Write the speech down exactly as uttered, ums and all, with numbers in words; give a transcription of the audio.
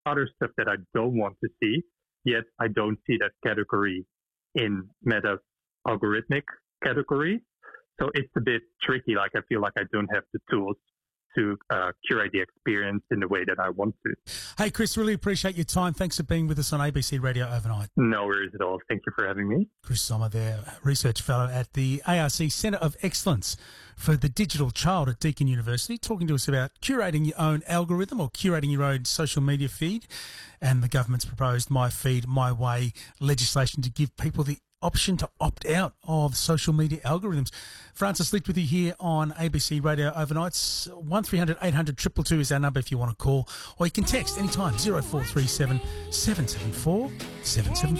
other stuff that I don't want to see, yet I don't see that category in Meta's algorithmic category. So it's a bit tricky. Like, I feel like I don't have the tools to uh, curate the experience in the way that I want to. Hey, Chris, really appreciate your time. Thanks for being with us on A B C Radio Overnight. No worries at all. Thank you for having me. Chris Sommer there, Research Fellow at the A R C Centre of Excellence for the Digital Child at Deakin University, talking to us about curating your own algorithm or curating your own social media feed, and the government's proposed My Feed, My Way legislation to give people the option to opt out of social media algorithms. Francis Licht with you here on A B C Radio Overnights. one three hundred eight hundred two two two is our number if you want to call, or you can text anytime, zero four three seven seven seven four seven seven four.